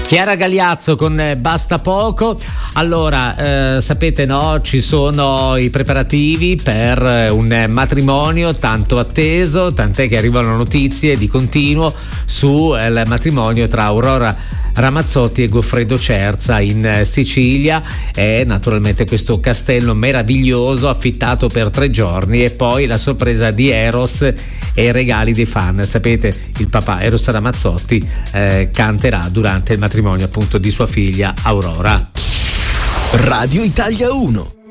Chiara Gagliazzo con Basta Poco. Allora, sapete, no, ci sono i preparativi per un matrimonio tanto atteso, tant'è che arrivano notizie di continuo sul matrimonio tra Aurora Ramazzotti e Goffredo Cerza in Sicilia. È naturalmente questo castello meraviglioso affittato per 3 giorni, e poi la sorpresa di Eros e i regali dei fan. Sapete, il papà Eros Ramazzotti canterà durante il matrimonio appunto di sua figlia Aurora. Radio Italia 1.